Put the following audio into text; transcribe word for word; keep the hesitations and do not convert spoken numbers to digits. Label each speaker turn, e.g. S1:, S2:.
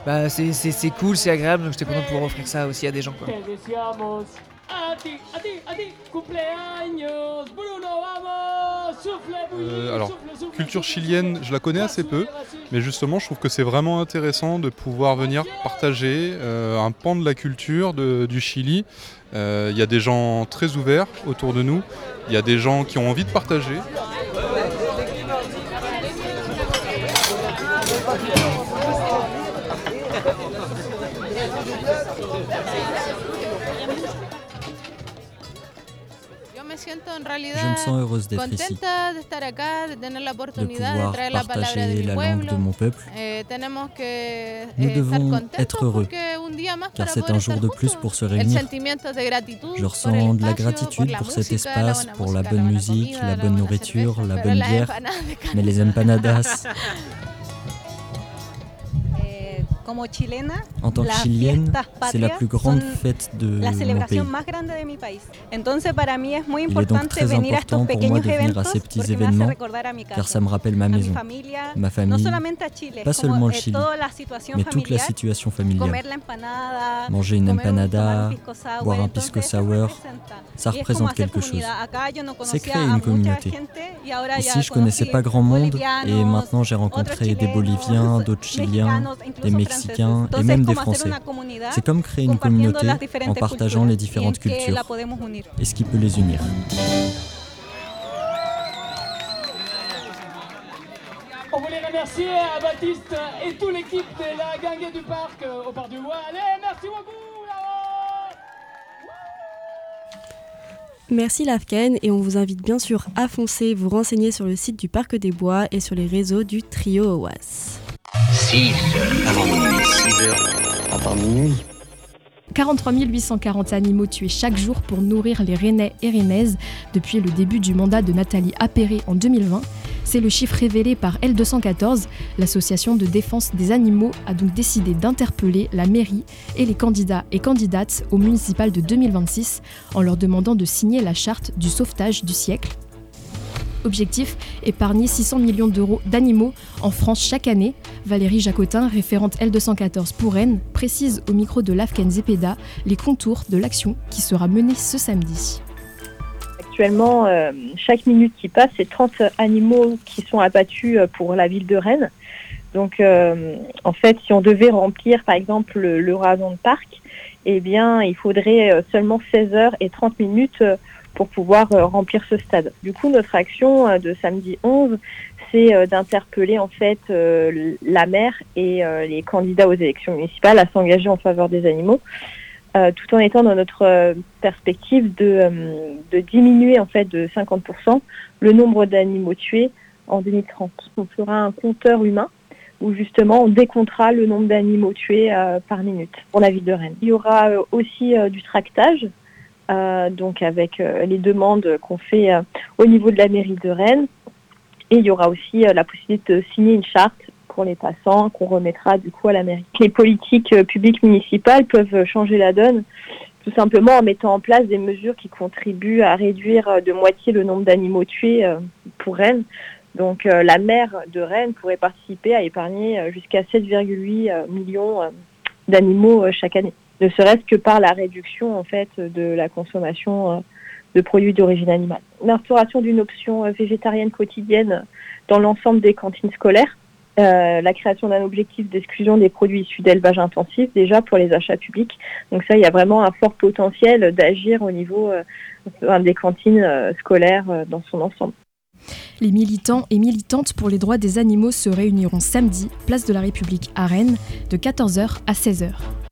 S1: bah, c'est, c'est, c'est cool, c'est agréable, donc j'étais content de pouvoir offrir ça aussi à des gens, quoi.
S2: Euh, alors, culture chilienne, je la connais assez peu, mais justement, je trouve que c'est vraiment intéressant de pouvoir venir partager euh, un pan de la culture de- du Chili. Il euh, y a des gens très ouverts autour de nous, il y a des gens qui ont envie de partager.
S3: Je me sens heureuse d'être ici, de pouvoir partager la langue de mon peuple. Nous devons être heureux, car c'est un jour de plus pour se réunir. Je ressens de la gratitude pour cet espace, pour la bonne musique, la bonne nourriture, la bonne bière, mais les empanadas. En tant que chilienne, c'est la plus grande fête de mon pays. Il est donc très important pour moi de venir à ces petits événements, car ça me rappelle ma maison, ma famille, pas seulement le Chili, mais toute la situation familiale. Manger une empanada, boire un pisco sour, ça représente quelque chose. C'est créer une communauté. Ici, je connaissais pas grand monde, et maintenant j'ai rencontré des Boliviens, d'autres Chiliens, des Mexicains, et même des Français. C'est comme créer une communauté en partageant les différentes cultures et ce qui peut les unir.
S4: On voulait remercier à Baptiste et toute l'équipe de la gangue du parc au Parc du Bois. Allez, merci beaucoup là-haut.
S5: Merci Lafken, et on vous invite bien sûr à foncer vous renseigner sur le site du Parc des Bois et sur les réseaux du Trio Oas.
S6: six heures avant minuit, six heures avant minuit.
S7: quarante-trois mille huit cent quarante animaux tués chaque jour pour nourrir les Rennais et Rennaises depuis le début du mandat de Nathalie Appéré en deux mille vingt. C'est le chiffre révélé par L deux cent quatorze. L'association de défense des animaux a donc décidé d'interpeller la mairie et les candidats et candidates au municipal de deux mille vingt-six en leur demandant de signer la charte du sauvetage du siècle. Objectif, épargner six cents millions d'euros d'animaux en France chaque année. Valérie Jacotin, référente L deux cent quatorze pour Rennes, précise au micro de Lafken Zepeda les contours de l'action qui sera menée ce samedi.
S8: Actuellement, euh, chaque minute qui passe, c'est trente animaux qui sont abattus pour la ville de Rennes. Donc, euh, en fait, si on devait remplir, par exemple, le, le Radon de Parc, eh bien, il faudrait seulement seize heures et trente minutes pour pouvoir euh, remplir ce stade. Du coup, notre action euh, de samedi onze, c'est euh, d'interpeller en fait euh, la maire et euh, les candidats aux élections municipales à s'engager en faveur des animaux, euh, tout en étant dans notre euh, perspective de, euh, de diminuer en fait de cinquante pour cent le nombre d'animaux tués en deux mille trente. On fera un compteur humain où justement on décomptera le nombre d'animaux tués euh, par minute pour la ville de Rennes. Il y aura euh, aussi euh, du tractage. Euh, donc avec euh, les demandes qu'on fait euh, au niveau de la mairie de Rennes. Et il y aura aussi euh, la possibilité de signer une charte pour les passants qu'on remettra du coup à la mairie. Les politiques euh, publiques municipales peuvent changer la donne tout simplement en mettant en place des mesures qui contribuent à réduire euh, de moitié le nombre d'animaux tués euh, pour Rennes. Donc euh, la maire de Rennes pourrait participer à épargner euh, jusqu'à sept virgule huit euh, millions euh, d'animaux euh, chaque année. Ne serait-ce que par la réduction en fait de la consommation de produits d'origine animale. L'instauration d'une option végétarienne quotidienne dans l'ensemble des cantines scolaires, euh, la création d'un objectif d'exclusion des produits issus d'élevage intensif déjà pour les achats publics. Donc ça, il y a vraiment un fort potentiel d'agir au niveau euh, des cantines euh, scolaires euh, dans son ensemble.
S7: Les militants et militantes pour les droits des animaux se réuniront samedi, place de la République à Rennes, de quatorze heures à seize heures.